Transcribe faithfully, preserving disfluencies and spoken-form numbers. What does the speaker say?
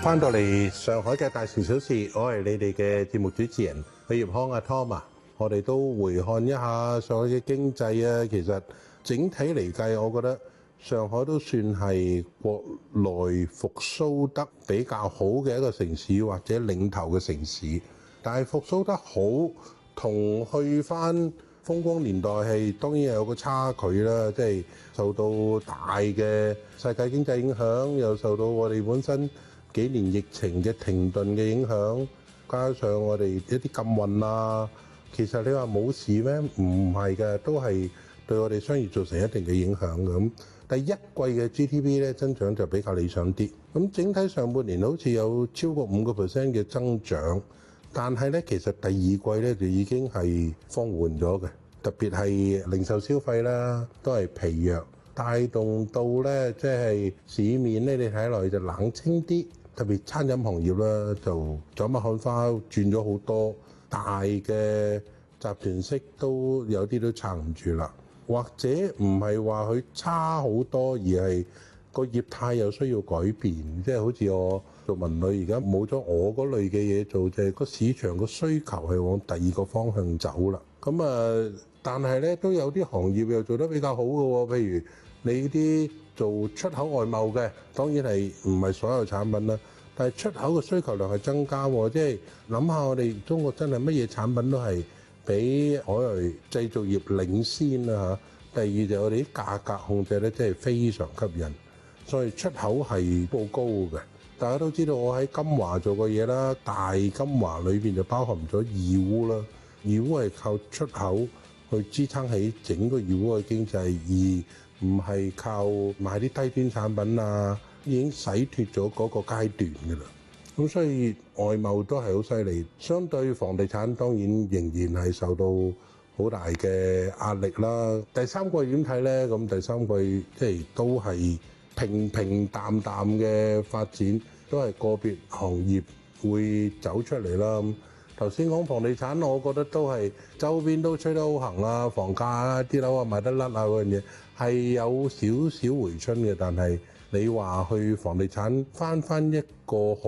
翻到嚟上海嘅大城小事，我係你哋嘅節目主持人許業康阿 Tom 啊，我哋都回看一下上海嘅經濟啊。其實整體嚟計，我覺得上海都算係國內復甦得比較好嘅一個城市，或者領頭嘅城市。但係復甦得好同去翻風光年代係當然有個差距啦，即係受到大嘅世界經濟影響，又受到我哋本身幾年疫情嘅停頓嘅影響，加上我哋一啲禁運啊，其實你話冇事咩？唔係嘅，都係對我哋商業造成一定嘅影響嘅。咁第一季嘅 G D P 咧增長就比較理想啲，咁整體上半年好似有超過五個 percent 嘅增長，但係咧其實第二季咧就已經係放緩咗嘅，特別係零售消費啦，都係疲弱，帶動到咧即係市面咧，你睇落去就冷清啲。特別餐飲行業啦，就走馬看花轉咗好多，大嘅集團式都有啲都撐唔住啦。或者唔係話佢差好多，而係個業態又需要改變。即係好似我做文旅，而家冇咗我嗰類嘅嘢做，就係個市場個需求係往第二個方向走啦。咁啊，但係咧都有啲行業又做得比較好嘅喎，譬如你啲做出口外貿嘅，當然係唔係所有產品啦，但係出口嘅需求量係增加喎，即係諗下我哋中國真係乜嘢產品都係比海外製造業領先啦嚇。第二就係我哋啲價格控制咧，真係非常吸引，所以出口係好高嘅。大家都知道我喺金華做過嘢啦，大金華裏邊就包含咗義烏啦，義烏係靠出口去支撐起整個義烏嘅經濟，而唔係靠賣啲低端產品啊，已經洗脫咗嗰個階段㗎啦。咁所以外貿都係好犀利，相對房地產當然仍然係受到好大嘅壓力啦。第三季點睇呢？咁第三季即係都係平平淡淡嘅發展，都係個別行業會走出嚟啦。頭先講房地產，我覺得都係周邊都吹得好行啊，房價啊，啲樓啊賣得甩啊嗰樣嘢係有少少回春嘅，但係你話去房地產翻翻一個